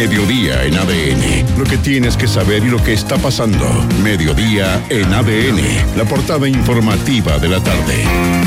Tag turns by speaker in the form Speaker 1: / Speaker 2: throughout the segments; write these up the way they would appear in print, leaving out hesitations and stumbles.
Speaker 1: Mediodía en ADN. Lo que tienes que saber y lo que está pasando. Mediodía en ADN. La portada informativa de la tarde.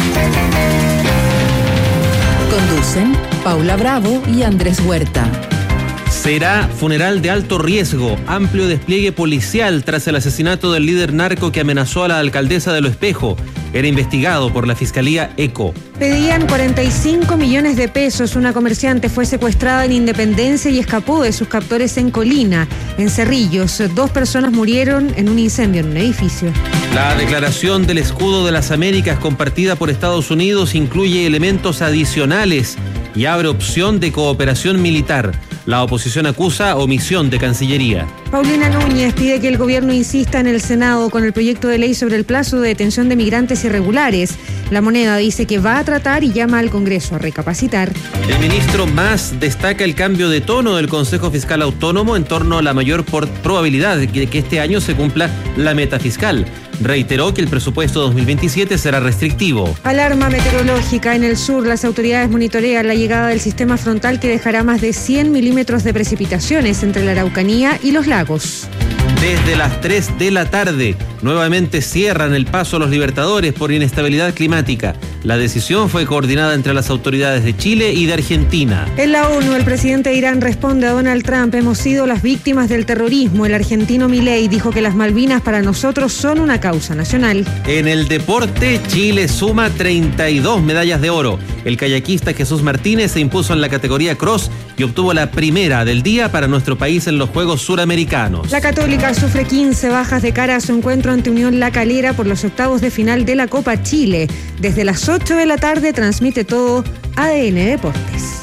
Speaker 2: Conducen Paula Bravo y Andrés Huerta.
Speaker 3: Será funeral de alto riesgo, amplio despliegue policial tras el asesinato del líder narco que amenazó a la alcaldesa de Lo Espejo. Era investigado por la Fiscalía ECO.
Speaker 4: Pedían 45 millones de pesos. Una comerciante fue secuestrada en Independencia y escapó de sus captores en Colina. En Cerrillos, 2 personas murieron en un incendio en un edificio.
Speaker 3: La declaración del escudo de las Américas compartida por Estados Unidos incluye elementos adicionales y abre opción de cooperación militar. La oposición acusa omisión de Cancillería.
Speaker 4: Paulina Núñez pide que el gobierno insista en el Senado con el proyecto de ley sobre el plazo de detención de migrantes irregulares. La Moneda dice que va a tratar y llama al Congreso a recapacitar.
Speaker 3: El ministro Mas destaca el cambio de tono del Consejo Fiscal Autónomo en torno a la mayor probabilidad de que este año se cumpla la meta fiscal. Reiteró que el presupuesto 2027 será restrictivo.
Speaker 4: Alarma meteorológica en el sur. Las autoridades monitorean la llegada del sistema frontal que dejará más de 100 milímetros de precipitaciones entre la Araucanía y los lagos.
Speaker 3: Desde las 3 de la tarde, nuevamente cierran el paso a los Libertadores por inestabilidad climática. La decisión fue coordinada entre las autoridades de Chile y de Argentina.
Speaker 4: En la ONU, el presidente de Irán responde a Donald Trump: hemos sido las víctimas del terrorismo. El argentino Milei dijo que las Malvinas para nosotros son una causa nacional.
Speaker 3: En el deporte, Chile suma 32 medallas de oro. El kayakista Jesús Martínez se impuso en la categoría cross y obtuvo la primera del día para nuestro país en los Juegos Suramericanos.
Speaker 4: La Católica sufre 15 bajas de cara a su encuentro ante Unión La Calera por los octavos de final de la Copa Chile. Desde las 8 de la tarde transmite todo ADN Deportes.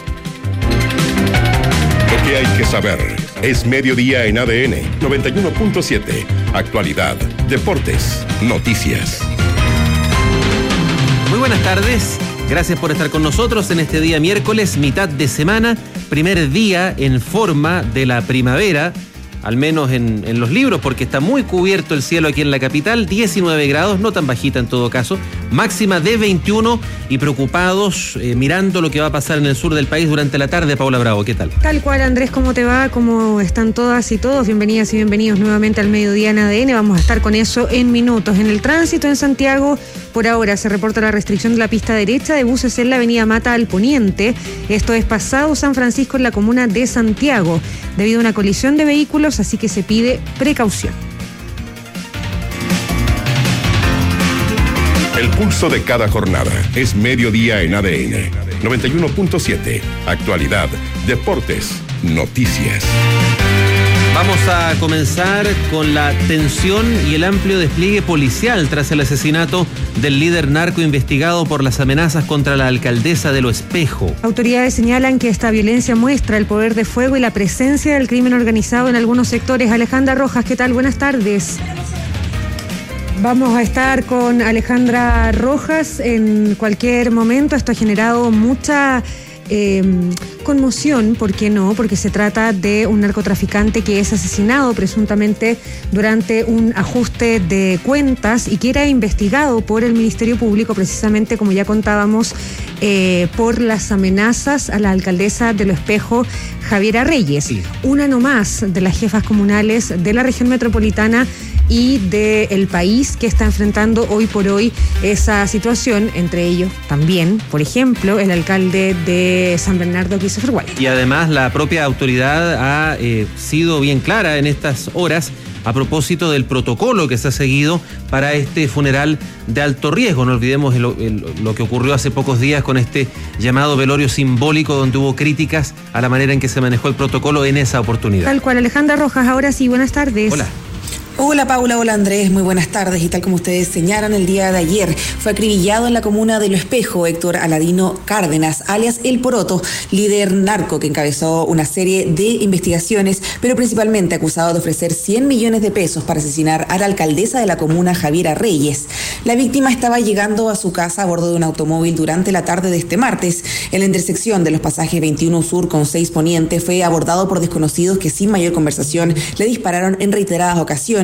Speaker 1: Lo que hay que saber es Mediodía en ADN 91.7. Actualidad, deportes, noticias.
Speaker 3: Muy buenas tardes. Gracias por estar con nosotros en este día miércoles, mitad de semana, primer día en forma de la primavera, al menos en los libros, porque está muy cubierto el cielo aquí en la capital, 19 grados, no tan bajita en todo caso, máxima de 21 y preocupados mirando lo que va a pasar en el sur del país durante la tarde. Paula Bravo, ¿qué tal?
Speaker 4: Tal cual, Andrés, ¿cómo te va? ¿Cómo están todas y todos? Bienvenidas y bienvenidos nuevamente al Mediodía en ADN. Vamos a estar con eso en minutos. En el tránsito en Santiago, por ahora se reporta la restricción de la pista derecha de buses en la avenida Mata al Poniente. Esto es pasado San Francisco en la comuna de Santiago, debido a una colisión de vehículos, así que se pide precaución.
Speaker 1: El pulso de cada jornada es Mediodía en ADN 91.7. Actualidad, deportes, noticias.
Speaker 3: Vamos a comenzar con la tensión y el amplio despliegue policial tras el asesinato del líder narco investigado por las amenazas contra la alcaldesa de Lo Espejo.
Speaker 4: Autoridades señalan que esta violencia muestra el poder de fuego y la presencia del crimen organizado en algunos sectores. Alejandra Rojas, ¿qué tal? Buenas tardes. Vamos a estar con Alejandra Rojas en cualquier momento. Esto ha generado mucha conmoción, ¿por qué no? Porque se trata de un narcotraficante que es asesinado presuntamente durante un ajuste de cuentas y que era investigado por el Ministerio Público precisamente, como ya contábamos, por las amenazas a la alcaldesa de Lo Espejo, Javiera Reyes. Sí. Una nomás de las jefas comunales de la región metropolitana y del país que está enfrentando hoy por hoy esa situación, entre ellos también, por ejemplo, el alcalde de San Bernardo, Christopher Walker.
Speaker 3: Y además la propia autoridad ha sido bien clara en estas horas a propósito del protocolo que se ha seguido para este funeral de alto riesgo. No olvidemos lo que ocurrió hace pocos días con este llamado velorio simbólico, donde hubo críticas a la manera en que se manejó el protocolo en esa oportunidad.
Speaker 4: Tal cual. Alejandra Rojas, ahora sí, buenas tardes.
Speaker 3: Hola.
Speaker 5: Hola Paula, hola Andrés, muy buenas tardes. Y tal como ustedes señalan, el día de ayer fue acribillado en la comuna de Lo Espejo Héctor Aladino Cárdenas, alias El Poroto, líder narco que encabezó una serie de investigaciones, pero principalmente acusado de ofrecer 100 millones de pesos para asesinar a la alcaldesa de la comuna, Javiera Reyes. La víctima estaba llegando a su casa a bordo de un automóvil durante la tarde de este martes. En la intersección de los pasajes 21 Sur con 6 Poniente fue abordado por desconocidos que sin mayor conversación le dispararon en reiteradas ocasiones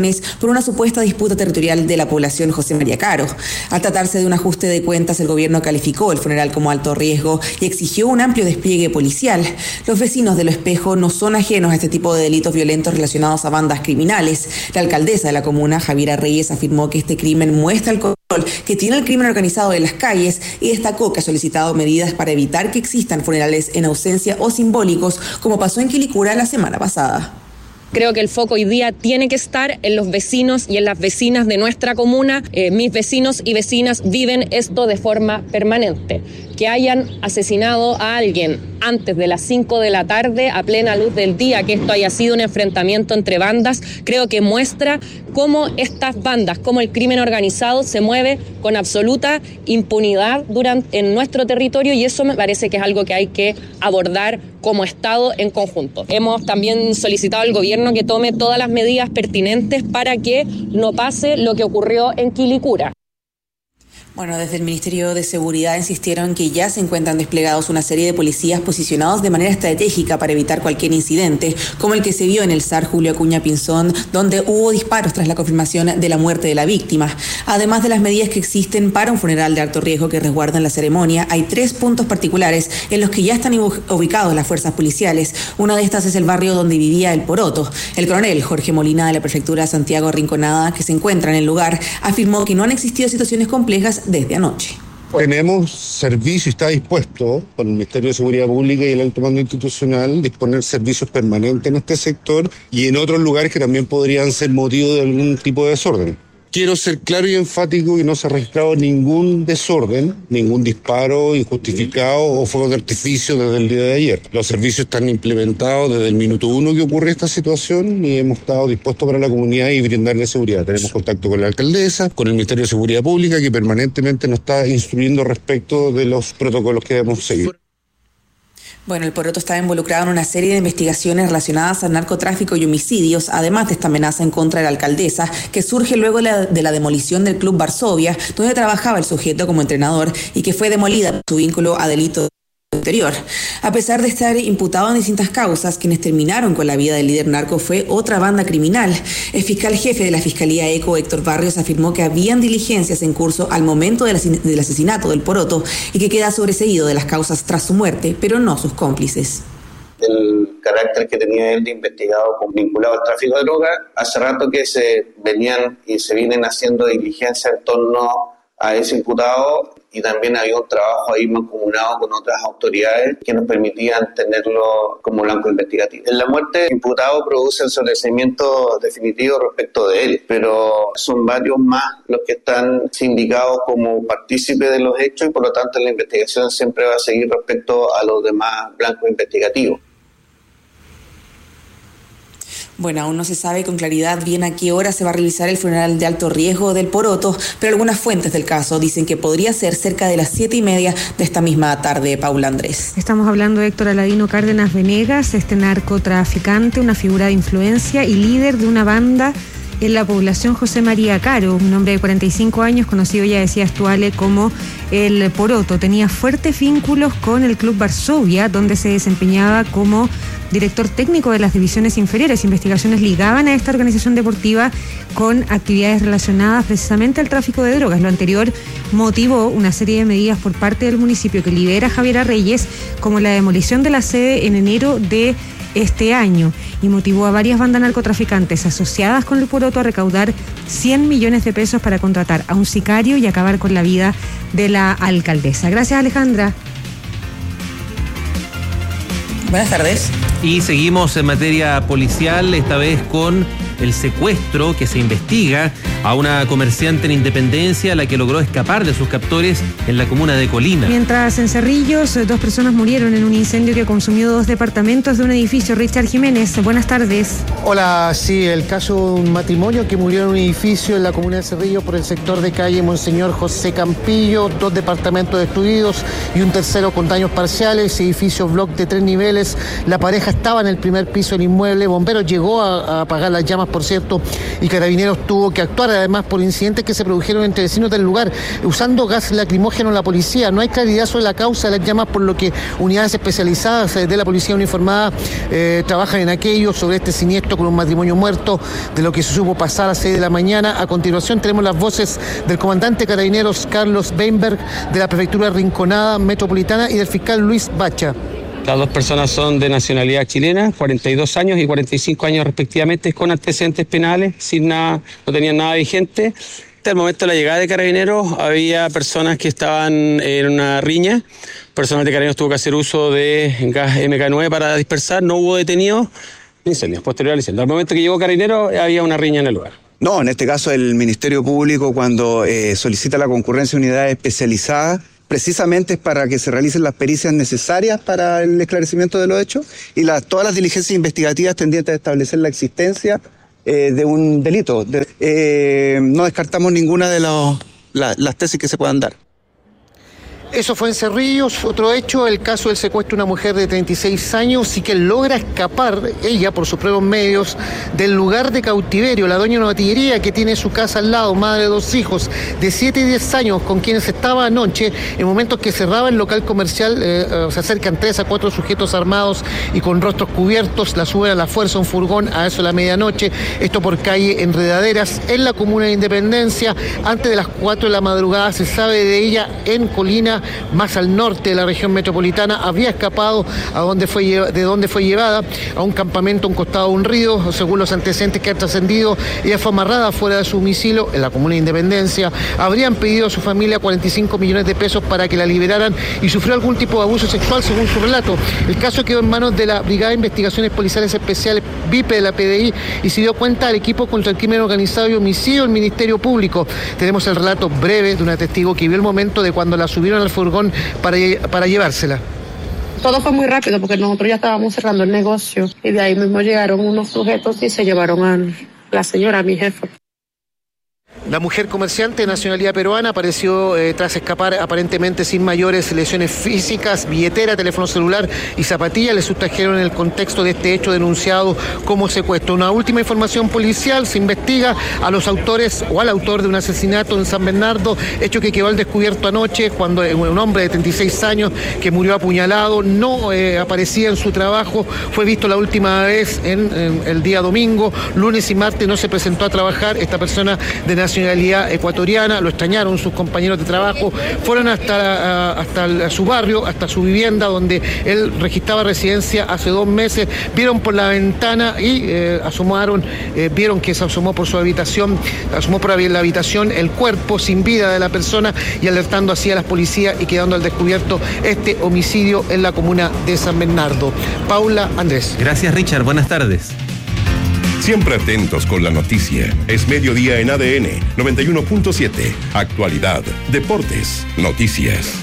Speaker 5: investigaciones por una supuesta disputa territorial de la población José María Caro. Al tratarse de un ajuste de cuentas, el gobierno calificó el funeral como alto riesgo y exigió un amplio despliegue policial. Los vecinos de Lo Espejo no son ajenos a este tipo de delitos violentos relacionados a bandas criminales. La alcaldesa de la comuna, Javiera Reyes, afirmó que este crimen muestra el control que tiene el crimen organizado en las calles y destacó que ha solicitado medidas para evitar que existan funerales en ausencia o simbólicos, como pasó en Quilicura la semana pasada.
Speaker 6: Creo que el foco hoy día tiene que estar en los vecinos y en las vecinas de nuestra comuna. Mis vecinos y vecinas viven esto de forma permanente. Que hayan asesinado a alguien antes de las 5 de la tarde, a plena luz del día, que esto haya sido un enfrentamiento entre bandas, creo que muestra cómo estas bandas, cómo el crimen organizado se mueve con absoluta impunidad en nuestro territorio, y eso me parece que es algo que hay que abordar como Estado en conjunto. Hemos también solicitado al gobierno que tome todas las medidas pertinentes para que no pase lo que ocurrió en Quilicura.
Speaker 5: Bueno, desde el Ministerio de Seguridad insistieron que ya se encuentran desplegados una serie de policías posicionados de manera estratégica para evitar cualquier incidente, como el que se vio en el SAR Julio Acuña Pinzón, donde hubo disparos tras la confirmación de la muerte de la víctima. Además de las medidas que existen para un funeral de alto riesgo que resguardan la ceremonia, hay 3 puntos particulares en los que ya están ubicados las fuerzas policiales. Una de estas es el barrio donde vivía El Poroto. El coronel Jorge Molina, de la prefectura de Santiago Rinconada, que se encuentra en el lugar, afirmó que no han existido situaciones complejas desde anoche.
Speaker 7: Tenemos servicio y está dispuesto por el Ministerio de Seguridad Pública y el Alto Mando Institucional disponer servicios permanentes en este sector y en otros lugares que también podrían ser motivo de algún tipo de desorden. Quiero ser claro y enfático que no se ha registrado ningún desorden, ningún disparo injustificado o fuego de artificio desde el día de ayer. Los servicios están implementados desde el minuto 1 que ocurre esta situación y hemos estado dispuestos para la comunidad y brindarle seguridad. Tenemos contacto con la alcaldesa, con el Ministerio de Seguridad Pública, que permanentemente nos está instruyendo respecto de los protocolos que debemos seguir.
Speaker 5: Bueno, El Poroto estaba involucrado en una serie de investigaciones relacionadas al narcotráfico y homicidios, además de esta amenaza en contra de la alcaldesa, que surge luego de la demolición del Club Varsovia, donde trabajaba el sujeto como entrenador y que fue demolida por su vínculo a delito anterior. A pesar de estar imputado en distintas causas, quienes terminaron con la vida del líder narco fue otra banda criminal. El fiscal jefe de la Fiscalía ECO, Héctor Barrios, afirmó que habían diligencias en curso al momento del asesinato del Poroto y que queda sobreseído de las causas tras su muerte, pero no sus cómplices.
Speaker 8: El carácter que tenía él de investigado vinculado al tráfico de drogas, hace rato que se venían y se vienen haciendo diligencias en torno a ese imputado, y también había un trabajo ahí mancomunado con otras autoridades que nos permitían tenerlo como blanco investigativo. En la muerte del imputado produce el sobreseimiento definitivo respecto de él, pero son varios más los que están sindicados como partícipes de los hechos y por lo tanto la investigación siempre va a seguir respecto a los demás blancos investigativos.
Speaker 5: Bueno, aún no se sabe con claridad bien a qué hora se va a realizar el funeral de alto riesgo del Poroto, pero algunas fuentes del caso dicen que podría ser cerca de las 7:30 de esta misma tarde, Paula Andrés.
Speaker 4: Estamos hablando de Héctor Aladino Cárdenas Venegas, este narcotraficante, una figura de influencia y líder de una banda en la población José María Caro, un hombre de 45 años, conocido, ya decías tú, Ale, como El Poroto. Tenía fuertes vínculos con el Club Varsovia, donde se desempeñaba como director técnico de las divisiones inferiores. Investigaciones ligaban a esta organización deportiva con actividades relacionadas precisamente al tráfico de drogas. Lo anterior motivó una serie de medidas por parte del municipio que lidera Javiera Reyes, como la demolición de la sede en enero de este año, y motivó a varias bandas narcotraficantes asociadas con El Poroto a recaudar 100 millones de pesos para contratar a un sicario y acabar con la vida de la alcaldesa. Gracias, Alejandra.
Speaker 5: Buenas tardes.
Speaker 3: Y seguimos en materia policial, esta vez con el secuestro que se investiga a una comerciante en Independencia, la que logró escapar de sus captores en la comuna de Colina.
Speaker 4: Mientras en Cerrillos, 2 personas murieron en un incendio que consumió 2 departamentos de un edificio. Richard Jiménez, buenas tardes.
Speaker 9: Hola, sí, el caso de un matrimonio que murió en un edificio en la comuna de Cerrillos por el sector de calle Monseñor José Campillo, 2 departamentos destruidos y un tercero con daños parciales, edificio block de 3 niveles. La pareja estaba en el primer piso del inmueble, bomberos llegó a apagar las llamas por cierto, y Carabineros tuvo que actuar además por incidentes que se produjeron entre vecinos del lugar, usando gas lacrimógeno en la policía. No hay claridad sobre la causa de las llamas, por lo que unidades especializadas de la policía uniformada trabajan en aquello, sobre este siniestro con un matrimonio muerto, de lo que se supo pasar a las 6 de la mañana. A continuación tenemos las voces del comandante Carabineros Carlos Weinberg, de la Prefectura Rinconada Metropolitana, y del fiscal Luis Bacha.
Speaker 10: Las dos personas son de nacionalidad chilena, 42 años y 45 años respectivamente, con antecedentes penales, sin nada, no tenían nada vigente. Al momento de la llegada de Carabineros había personas que estaban en una riña. Personal de Carabineros tuvo que hacer uso de gas MK9 para dispersar, no hubo detenidos ni incendios. Posterior al incendio, al momento que llegó Carabineros había una riña en el lugar.
Speaker 11: No, en este caso el Ministerio Público, cuando solicita la concurrencia de unidades especializadas, precisamente es para que se realicen las pericias necesarias para el esclarecimiento de los hechos y todas las diligencias investigativas tendientes a establecer la existencia de un delito. No descartamos ninguna de las tesis que se puedan dar.
Speaker 9: Eso fue en Cerrillos. Otro hecho, el caso del secuestro de una mujer de 36 años y que logra escapar, ella por sus propios medios, del lugar de cautiverio. La dueña de una botillería que tiene su casa al lado, madre de 2 hijos de 7 y 10 años, con quienes estaba anoche, en momentos que cerraba el local comercial, se acercan 3 a 4 sujetos armados y con rostros cubiertos, la suben a la fuerza a un furgón a eso de la medianoche. Esto por calle Enredaderas, en la comuna de Independencia. Antes de las 4 de la madrugada se sabe de ella en Colina, más al norte de la región metropolitana. Había escapado de donde fue llevada a un campamento a un costado de un río. Según los antecedentes que han trascendido, ella fue amarrada fuera de su domicilio en la comuna de Independencia. Habrían pedido a su familia 45 millones de pesos para que la liberaran y sufrió algún tipo de abuso sexual, según su relato. El caso quedó en manos de la Brigada de Investigaciones Policiales Especiales, BIPE, de la PDI, y se dio cuenta al equipo contra el crimen organizado y homicidio del Ministerio Público. Tenemos el relato breve de una testigo que vio el momento de cuando la subieron al furgón para llevársela.
Speaker 12: Todo fue muy rápido porque nosotros ya estábamos cerrando el negocio y de ahí mismo llegaron unos sujetos y se llevaron a la señora, a mi jefa.
Speaker 9: La mujer comerciante de nacionalidad peruana apareció tras escapar aparentemente sin mayores lesiones físicas. Billetera, teléfono celular y zapatillas le sustrajeron en el contexto de este hecho denunciado como secuestro. Una última información policial: se investiga a los autores o al autor de un asesinato en San Bernardo, hecho que quedó al descubierto anoche cuando un hombre de 36 años que murió apuñalado no aparecía en su trabajo. Fue visto la última vez en el día domingo. Lunes y martes no se presentó a trabajar. Esta persona de nacionalidad ecuatoriana, lo extrañaron sus compañeros de trabajo, fueron hasta su barrio, hasta su vivienda donde él registraba residencia hace 2 meses, vieron por la ventana y vieron que se asomó por la habitación el cuerpo sin vida de la persona, y alertando así a las policías y quedando al descubierto este homicidio en la comuna de San Bernardo. Paula, Andrés.
Speaker 3: Gracias, Richard, buenas tardes.
Speaker 1: Siempre atentos con la noticia. Es mediodía en ADN 91.7. Actualidad, deportes, noticias.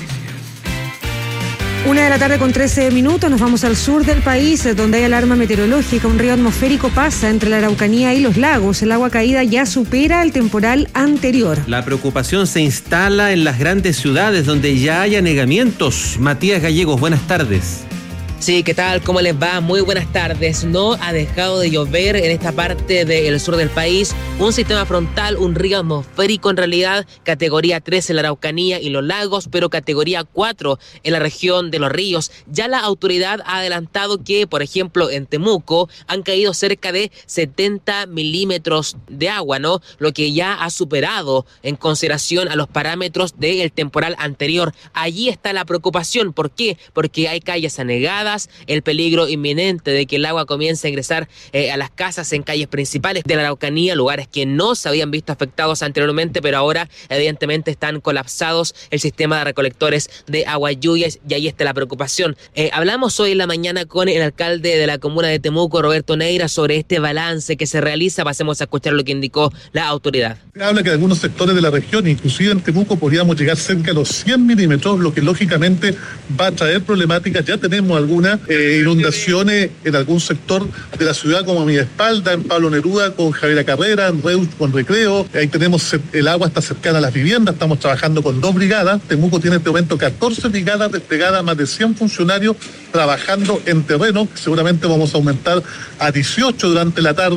Speaker 4: 1 de la tarde con 13 minutos, nos vamos al sur del país, donde hay alarma meteorológica. Un río atmosférico pasa entre la Araucanía y los lagos. El agua caída ya supera el temporal anterior.
Speaker 3: La preocupación se instala en las grandes ciudades donde ya hay anegamientos. Matías Gallegos, buenas tardes.
Speaker 13: Sí, ¿qué tal? ¿Cómo les va? Muy buenas tardes. No ha dejado de llover en esta parte del sur del país. Un sistema frontal, un río atmosférico en realidad, categoría 3 en la Araucanía y los lagos, pero categoría 4 en la región de los ríos. Ya la autoridad ha adelantado que, por ejemplo, en Temuco han caído cerca de 70 milímetros de agua, ¿no? Lo que ya ha superado en consideración a los parámetros del temporal anterior. Allí está la preocupación. ¿Por qué? Porque hay calles anegadas, el peligro inminente de que el agua comience a ingresar a las casas en calles principales de la Araucanía, lugares que no se habían visto afectados anteriormente, pero ahora evidentemente están colapsados el sistema de recolectores de agua lluvias, y ahí está la preocupación. Hablamos hoy en la mañana con el alcalde de la comuna de Temuco, Roberto Neira, sobre este balance que se realiza. Pasemos a escuchar lo que indicó la autoridad.
Speaker 14: Se habla que en algunos sectores de la región, inclusive en Temuco, podríamos llegar cerca a los 100 milímetros, lo que lógicamente va a traer problemáticas. Ya tenemos algunas inundaciones en algún sector de la ciudad, como a mi espalda, en Pablo Neruda con Javiera Carrera, en Reus con Recreo. Ahí tenemos el agua está cercana a las viviendas. Estamos trabajando con 2 brigadas. Temuco tiene en este momento 14 brigadas desplegadas, más de 100 funcionarios trabajando en terreno. Seguramente vamos a aumentar a 18 durante la tarde.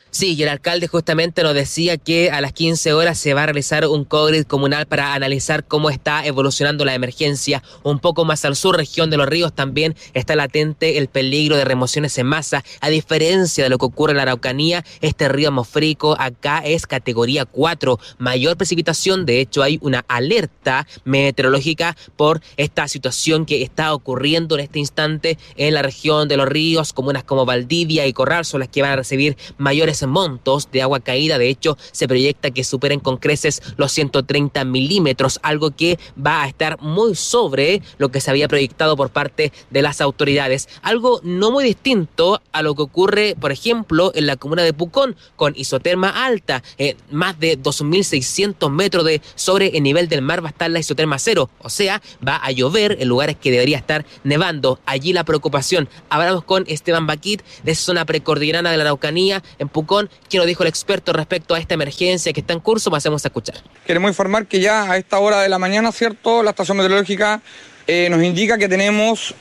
Speaker 13: Sí, y el alcalde justamente nos decía que a las 15 horas se va a realizar un COGRID comunal para analizar cómo está evolucionando la emergencia. Un poco más al sur, región de Los Ríos, también está latente el peligro de remociones en masa. A diferencia de lo que ocurre en la Araucanía, este río atmosférico acá es categoría 4, mayor precipitación. De hecho, hay una alerta meteorológica por esta situación que está ocurriendo en este instante en la región de Los Ríos. Comunas como Valdivia y Corral son las que van a recibir mayores montos de agua caída. De hecho, se proyecta que superen con creces los 130 milímetros, algo que va a estar muy sobre lo que se había proyectado por parte de las autoridades. Algo no muy distinto a lo que ocurre, por ejemplo, en la comuna de Pucón, con isoterma alta. Más de 2.600 metros sobre el nivel del mar va a estar la isoterma cero. O sea, va a llover en lugares que debería estar nevando. Allí la preocupación. Hablamos con Esteban Baquit, de esa zona precordillerana de la Araucanía, en Pucón. ¿Qué nos dijo el experto respecto a esta emergencia que está en curso? Pasemos a escuchar.
Speaker 15: Queremos informar que ya a esta hora de la mañana, ¿cierto?, la estación meteorológica nos indica que tenemos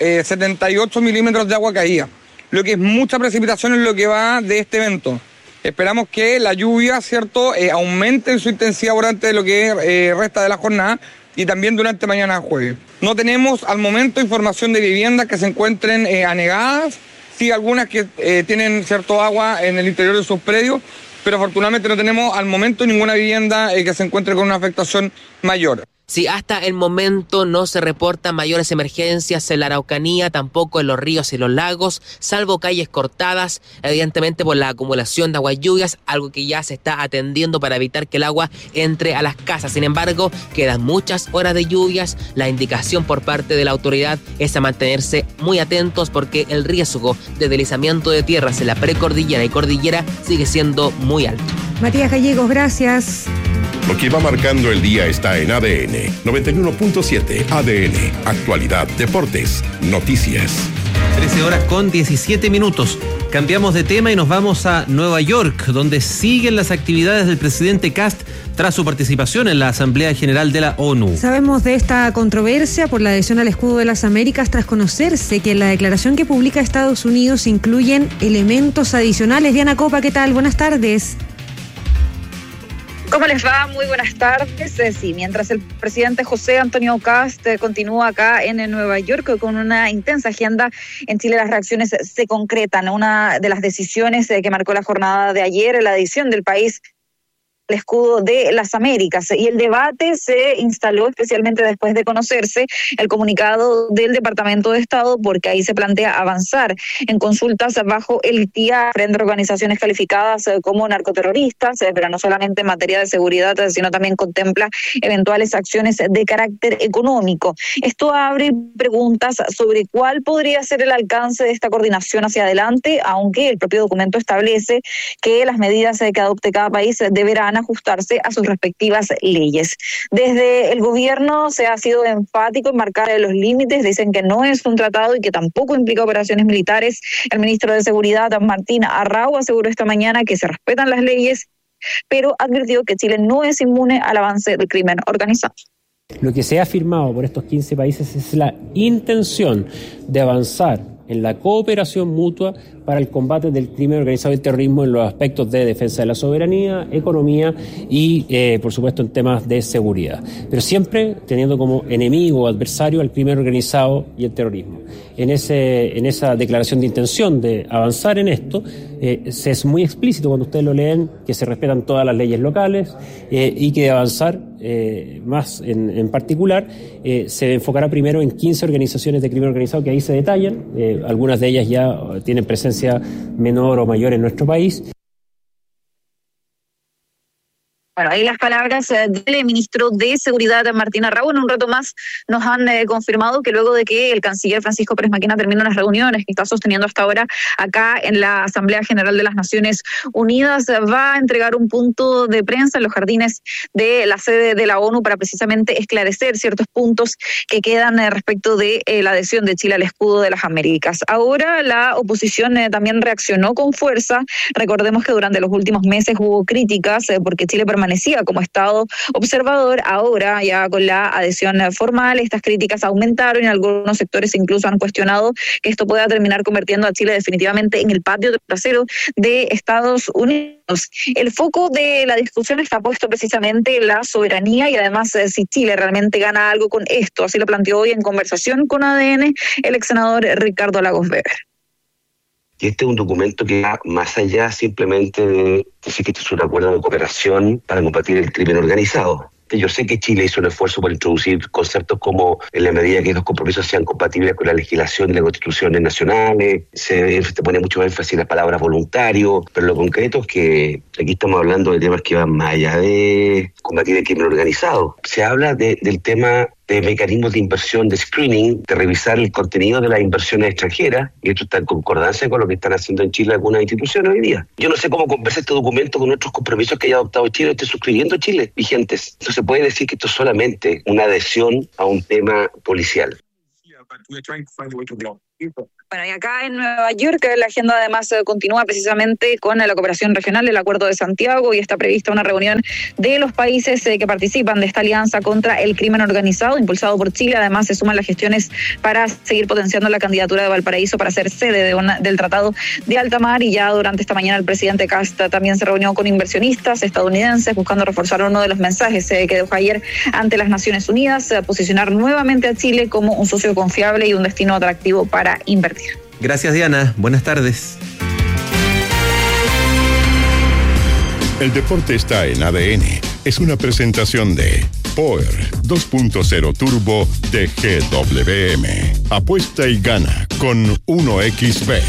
Speaker 15: 78 milímetros de agua caída, lo que es mucha precipitación en lo que va de este evento. Esperamos que la lluvia, ¿cierto?, aumente en su intensidad durante lo que resta de la jornada y también durante mañana jueves. No tenemos al momento información de viviendas que se encuentren anegadas. Sí, algunas que tienen cierto agua en el interior de sus predios, pero afortunadamente no tenemos al momento ninguna vivienda que se encuentre con una afectación mayor.
Speaker 13: Sí, hasta el momento no se reportan mayores emergencias en la Araucanía, tampoco en los ríos y los lagos, salvo calles cortadas, evidentemente por la acumulación de agua y lluvias, algo que ya se está atendiendo para evitar que el agua entre a las casas. Sin embargo, quedan muchas horas de lluvias. La indicación por parte de la autoridad es a mantenerse muy atentos porque el riesgo de deslizamiento de tierras en la precordillera y cordillera sigue siendo muy alto.
Speaker 4: Matías Gallegos, gracias.
Speaker 1: Lo que va marcando el día está en ADN 91.7. ADN, actualidad, deportes, noticias.
Speaker 3: 13 horas con 17 minutos. Cambiamos de tema y nos vamos a Nueva York, donde siguen las actividades del presidente Kast tras su participación en la Asamblea General de la ONU.
Speaker 4: Sabemos de esta controversia por la adhesión al escudo de las Américas tras conocerse que en la declaración que publica Estados Unidos incluyen elementos adicionales. Diana Copa, ¿qué tal? Buenas tardes.
Speaker 16: ¿Cómo les va? Muy buenas tardes. Sí, mientras el presidente José Antonio Kast continúa acá en Nueva York con una intensa agenda, en Chile las reacciones se concretan. Una de las decisiones que marcó la jornada de ayer, la adición del país el escudo de las Américas, y el debate se instaló especialmente después de conocerse el comunicado del Departamento de Estado, porque ahí se plantea avanzar en consultas bajo el TIA frente a organizaciones calificadas como narcoterroristas, pero no solamente en materia de seguridad, sino también contempla eventuales acciones de carácter económico. Esto abre preguntas sobre cuál podría ser el alcance de esta coordinación hacia adelante, aunque el propio documento establece que las medidas que adopte cada país deberán ajustarse a sus respectivas leyes. Desde el gobierno se ha sido enfático en marcar los límites, dicen que no es un tratado y que tampoco implica operaciones militares. El ministro de Seguridad, Martín Arrau, aseguró esta mañana que se respetan las leyes, pero advirtió que Chile no es inmune al avance del crimen organizado.
Speaker 17: Lo que se ha firmado por estos 15 países es la intención de avanzar en la cooperación mutua para el combate del crimen organizado y el terrorismo en los aspectos de defensa de la soberanía, economía y, por supuesto, en temas de seguridad. Pero siempre teniendo como enemigo o adversario al crimen organizado y el terrorismo. En esa declaración de intención de avanzar en esto, se es muy explícito cuando ustedes lo leen que se respetan todas las leyes locales y que de avanzar más en particular se enfocará primero en 15 organizaciones de crimen organizado que ahí se detallan. Algunas de ellas ya tienen presencia menor o mayor en nuestro país.
Speaker 16: Bueno, ahí las palabras del ministro de Seguridad, Martín Arrau. En un rato más nos han confirmado que luego de que el canciller Francisco Pérez Maquina termine las reuniones que está sosteniendo hasta ahora acá en la Asamblea General de las Naciones Unidas, va a entregar un punto de prensa en los jardines de la sede de la ONU para precisamente esclarecer ciertos puntos que quedan respecto de la adhesión de Chile al escudo de las Américas. Ahora la oposición también reaccionó con fuerza. Recordemos que durante los últimos meses hubo críticas porque Chile permaneció permanecía como estado observador. Ahora, ya con la adhesión formal, estas críticas aumentaron y algunos sectores incluso han cuestionado que esto pueda terminar convirtiendo a Chile definitivamente en el patio trasero de Estados Unidos. El foco de la discusión está puesto precisamente en la soberanía y además si Chile realmente gana algo con esto. Así lo planteó hoy en conversación con ADN el ex senador Ricardo Lagos Weber.
Speaker 18: Y este es un documento que va más allá simplemente de decir que este es un acuerdo de cooperación para combatir el crimen organizado. Yo sé que Chile hizo un esfuerzo por introducir conceptos como, en la medida que los compromisos sean compatibles con la legislación y las constituciones nacionales, se pone mucho énfasis en las palabras voluntario, pero lo concreto es que aquí estamos hablando de temas que van más allá de combatir el crimen organizado. Se habla del tema de mecanismos de inversión, de screening, de revisar el contenido de las inversiones extranjeras, y esto está en concordancia con lo que están haciendo en Chile algunas instituciones hoy día. Yo no sé cómo conversa este documento con otros compromisos que haya adoptado Chile, esté suscribiendo Chile, vigentes. No se puede decir que esto es solamente una adhesión a un tema policial.
Speaker 16: Bueno, y acá en Nueva York la agenda además continúa precisamente con la cooperación regional, el Acuerdo de Santiago, y está prevista una reunión de los países que participan de esta alianza contra el crimen organizado, impulsado por Chile. Además se suman las gestiones para seguir potenciando la candidatura de Valparaíso para ser sede del Tratado de Alta Mar, y ya durante esta mañana el presidente Kast también se reunió con inversionistas estadounidenses buscando reforzar uno de los mensajes que dejó ayer ante las Naciones Unidas, posicionar nuevamente a Chile como un socio confiable y un destino atractivo para invertir.
Speaker 3: Gracias, Diana. Buenas tardes.
Speaker 1: El deporte está en ADN. Es una presentación de Power 2.0 Turbo de GWM. Apuesta y gana con 1xBet.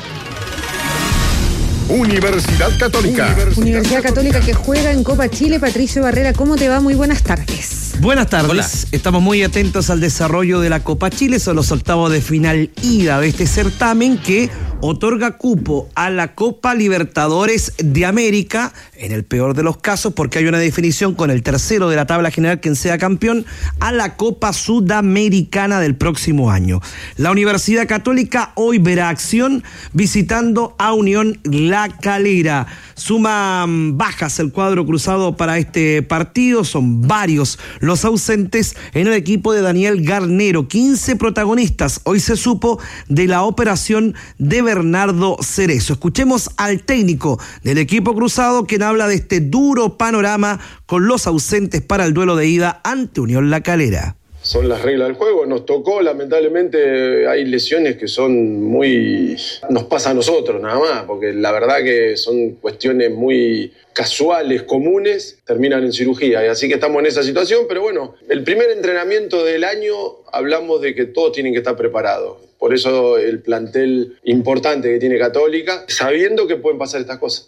Speaker 1: Universidad Católica.
Speaker 4: Universidad Católica que juega en Copa Chile. Patricio Barrera, ¿cómo te va? Muy buenas tardes.
Speaker 19: Buenas tardes.
Speaker 3: Hola.
Speaker 19: Estamos muy atentos al desarrollo de la Copa Chile. Son los octavos de final ida de este certamen que otorga cupo a la Copa Libertadores de América, en el peor de los casos, porque hay una definición con el tercero de la tabla general quien sea campeón, a la Copa Sudamericana del próximo año. La Universidad Católica hoy verá acción visitando a Unión La Calera. Suma bajas el cuadro cruzado para este partido, son varios los ausentes en el equipo de Daniel Garnero, 15 protagonistas. Hoy se supo de la operación de Bernardo Cerezo. Escuchemos al técnico del equipo cruzado quien habla de este duro panorama con los ausentes para el duelo de ida ante Unión La Calera.
Speaker 20: Son las reglas del juego, nos tocó, lamentablemente hay lesiones que son nos pasa a nosotros nada más, porque la verdad que son cuestiones muy casuales, comunes, terminan en cirugía, y así que estamos en esa situación, pero bueno, el primer entrenamiento del año hablamos de que todos tienen que estar preparados, por eso el plantel importante que tiene Católica, sabiendo que pueden pasar estas cosas.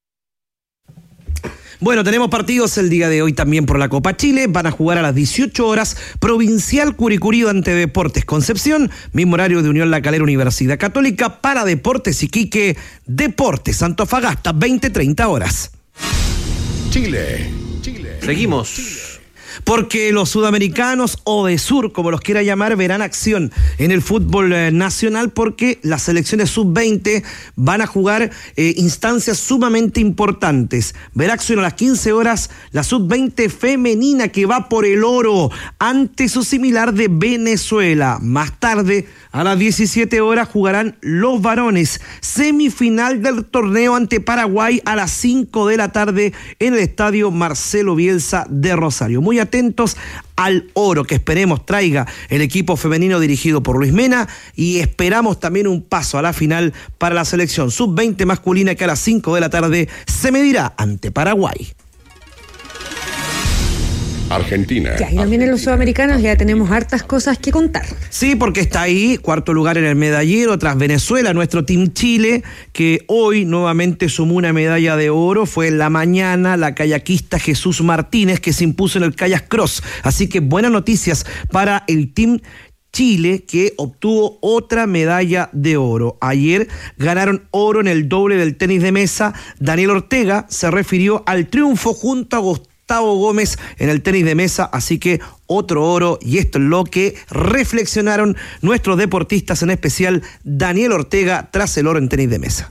Speaker 19: Bueno, tenemos partidos el día de hoy también por la Copa Chile. Van a jugar a las 18 horas Provincial Curicó ante Deportes Concepción. Mismo horario de Unión La Calera Universidad Católica. Para Deportes Iquique, Deportes Antofagasta, 20-30 horas.
Speaker 1: Chile.
Speaker 3: Seguimos.
Speaker 19: Porque los sudamericanos o de sur, como los quiera llamar, verán acción en el fútbol nacional, porque las selecciones sub-20 van a jugar instancias sumamente importantes. Verá acción a las 15 horas la sub-20 femenina que va por el oro ante su similar de Venezuela. Más tarde, a las 17 horas, jugarán los varones. Semifinal del torneo ante Paraguay a las 5 de la tarde en el estadio Marcelo Bielsa de Rosario. Muy atentos al oro que esperemos traiga el equipo femenino dirigido por Luis Mena, y esperamos también un paso a la final para la selección sub-20 masculina que a las 5 de la tarde se medirá ante Paraguay.
Speaker 1: Argentina.
Speaker 4: Ya, y también en los sudamericanos ya tenemos hartas cosas que contar.
Speaker 19: Sí, porque está ahí, cuarto lugar en el medallero, tras Venezuela, nuestro Team Chile, que hoy nuevamente sumó una medalla de oro. Fue en la mañana la kayakista Jesús Martínez que se impuso en el kayak cross. Así que buenas noticias para el Team Chile, que obtuvo otra medalla de oro. Ayer ganaron oro en el doble del tenis de mesa. Daniel Ortega se refirió al triunfo junto a Gustavo Gómez en el tenis de mesa, así que otro oro, y esto es lo que reflexionaron nuestros deportistas, en especial Daniel Ortega, tras el oro en tenis de mesa.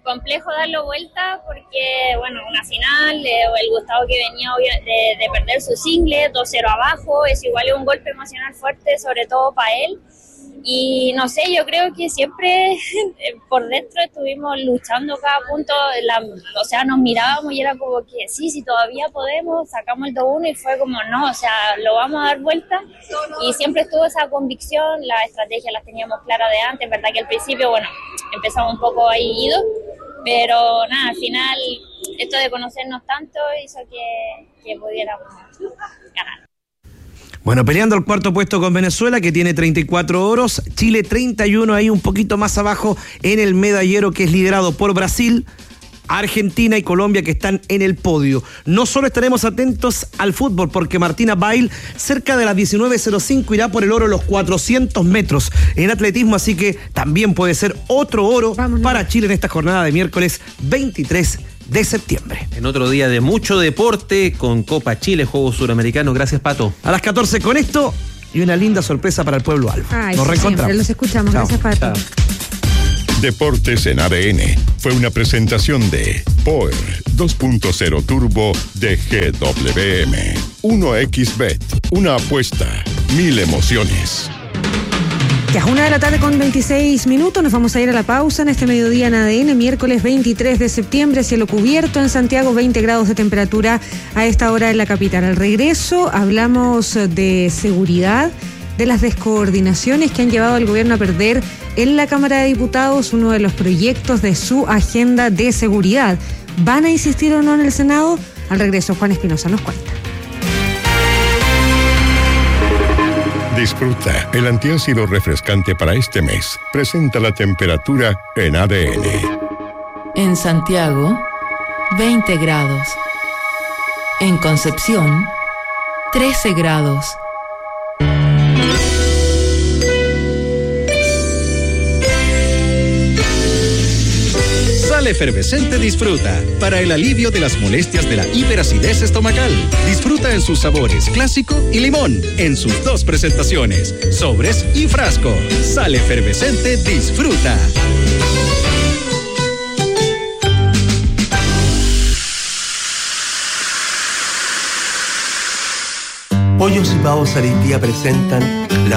Speaker 21: complejo darlo vuelta porque, bueno, una final, el Gustavo que venía de perder su single, 2-0 abajo, es igual un golpe emocional fuerte, sobre todo para él. Y no sé, yo creo que siempre por dentro estuvimos luchando cada punto, o sea, nos mirábamos y era como que sí, todavía podemos, sacamos el 2-1 y fue como no, o sea, lo vamos a dar vuelta y siempre estuvo esa convicción, las estrategias las teníamos claras de antes, verdad que al principio, bueno, empezamos un poco ahí ido, pero nada, al final esto de conocernos tanto hizo que pudiéramos ganar.
Speaker 19: Bueno, peleando el cuarto puesto con Venezuela, que tiene 34 oros. Chile 31, ahí un poquito más abajo en el medallero, que es liderado por Brasil, Argentina y Colombia, que están en el podio. No solo estaremos atentos al fútbol, porque Martina Bail, cerca de las 19:05, irá por el oro los 400 metros en atletismo, así que también puede ser otro oro para Chile en esta jornada de miércoles 23 de septiembre.
Speaker 3: En otro día de mucho deporte, con Copa Chile, Juegos Suramericanos. Gracias, Pato.
Speaker 19: A las 14 con esto y una linda sorpresa para el pueblo albo. Nos reencontramos.
Speaker 4: Los escuchamos.
Speaker 19: Chao.
Speaker 4: Gracias, Pato.
Speaker 19: Chao.
Speaker 1: Deportes en ADN fue una presentación de Power 2.0 Turbo de GWM. 1xBet, una apuesta, 1000 emociones.
Speaker 4: Ya, 1:26 p.m, nos vamos a ir a la pausa en este mediodía en ADN, miércoles 23 de septiembre, cielo cubierto en Santiago, 20 grados de temperatura a esta hora en la capital. Al regreso hablamos de seguridad, de las descoordinaciones que han llevado al gobierno a perder en la Cámara de Diputados uno de los proyectos de su agenda de seguridad. ¿Van a insistir o no en el Senado? Al regreso, Juan Espinosa nos cuenta.
Speaker 1: Disfruta el antiácido refrescante para este mes. Presenta la temperatura en ADN.
Speaker 2: En Santiago, 20 grados. En Concepción, 13 grados.
Speaker 22: Sal Efervescente Disfruta, para el alivio de las molestias de la hiperacidez estomacal. Disfruta en sus sabores clásico y limón, en sus dos presentaciones, sobres y frasco. Sal Efervescente Disfruta.
Speaker 23: Pollos y Pavos Areitía presentan